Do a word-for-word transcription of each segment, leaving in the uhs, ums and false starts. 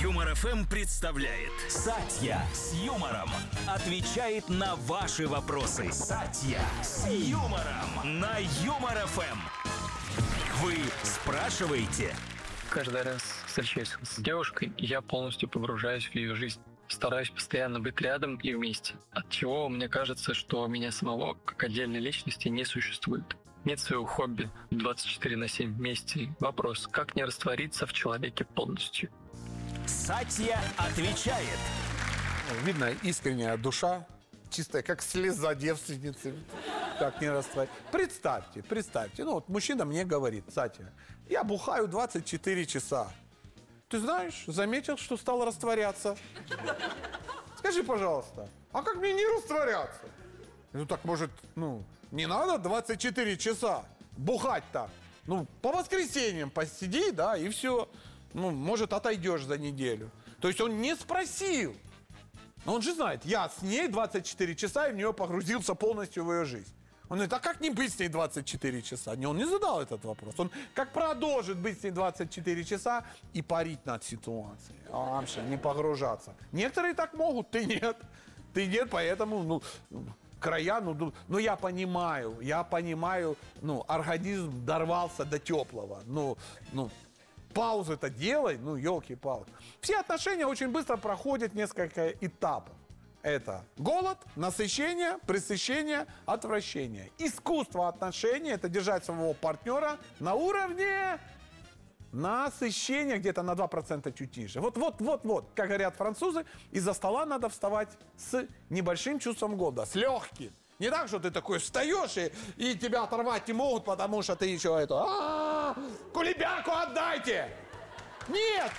Юмор эф эм представляет Сатья с юмором отвечает на ваши вопросы. Сатья с юмором на Юмор эф эм. Вы спрашиваете? Каждый раз встречаясь с девушкой, я полностью погружаюсь в ее жизнь. Стараюсь постоянно быть рядом и вместе. Отчего мне кажется, что меня самого, как отдельной личности, не существует. Нет своего хобби двадцать четыре на семь вместе. Вопрос, как не раствориться в человеке полностью? Сатья отвечает. Видно, искренняя душа, чистая, как слеза девственницы. Как не растворить. Представьте, представьте. Ну вот мужчина мне говорит: Сатья, я бухаю двадцать четыре часа. Ты знаешь, заметил, что стал растворяться? Скажи, пожалуйста, а как мне не растворяться? Ну так, может, ну, не надо двадцать четыре часа бухать-то? Ну, по воскресеньям посиди, да, и все. Ну, может, отойдешь за неделю. То есть он не спросил. Но он же знает, я с ней двадцать четыре часа и в нее погрузился полностью в ее жизнь. Он говорит, а как не быть с ней двадцать четыре часа? Не, он не задал этот вопрос. Он как продолжит быть с ней двадцать четыре часа и парить над ситуацией. А вообще не погружаться. Некоторые так могут, ты нет. Ты нет, поэтому, ну, края, ну, ну, я понимаю, я понимаю, ну, организм дорвался до теплого. Ну, ну, паузы-то делай, ну, елки-палки. Все отношения очень быстро проходят несколько этапов. Это голод, насыщение, пресыщение, отвращение. Искусство отношений – это держать своего партнера на уровне насыщения где-то на два процента чуть ниже. Вот-вот-вот-вот, как говорят французы, из-за стола надо вставать с небольшим чувством голода, с легким. Не так, что ты такой встаешь и, и тебя оторвать не могут, потому что ты еще это... А-а-а, кулебяку отдайте! Нет!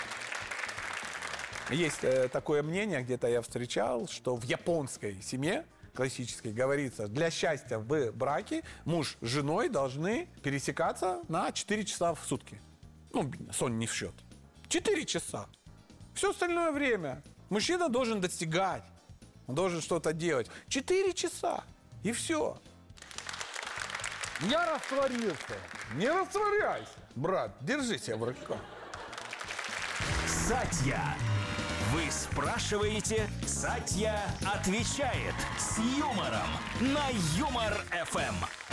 Есть э, такое мнение, где-то я встречал, что в японской семье классической говорится, для счастья в браке муж с женой должны пересекаться на четыре часа в сутки. Ну, сон не в счет. четыре часа. Все остальное время мужчина должен достигать, он должен что-то делать. четыре часа. И все. Я растворился. Не растворяйся, брат. Держи себя в руках. Сатья. Вы спрашиваете, Сатья отвечает с юмором на Юмор эф эм.